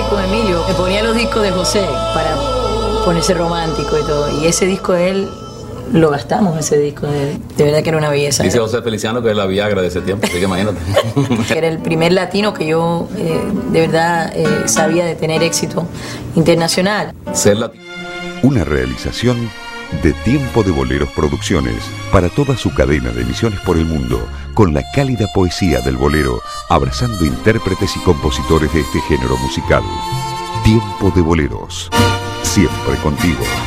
con Emilio, me ponía los discos de José para ponerse romántico y todo. Y ese disco de él, lo gastamos, ese disco de él. De verdad que era una belleza. Dice José Feliciano que es la Viagra de ese tiempo, así que imagínate. Era el primer latino que yo de verdad sabía de tener éxito internacional. Ser latino. Una realización de Tiempo de Boleros Producciones para toda su cadena de emisiones por el mundo, con la cálida poesía del bolero, abrazando intérpretes y compositores de este género musical. Tiempo de Boleros, siempre contigo.